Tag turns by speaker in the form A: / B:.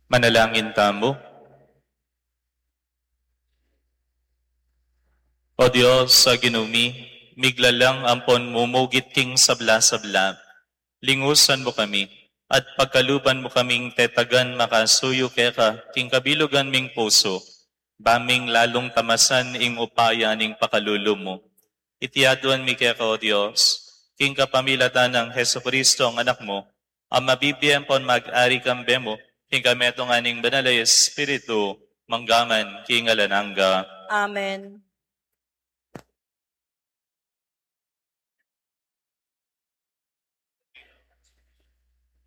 A: Manalangin tamo. O Diyos, sa ginumi, miglalang ampon mumugit king sabla-sabla. Lingusan mo kami, at pagkaluban mo kaming tetagan makasuyo keka, king kabilugan ming puso, baming lalong tamasan ing upaya ning pakalulu mo. Itiaduan mi keka, O Diyos, king kapamilatan ng Heso Kristo ang anak mo, ang mabibiyang pon mag-ari kambe mo, king kametong aning banalay Espiritu, manggaman king alananga.
B: Amen.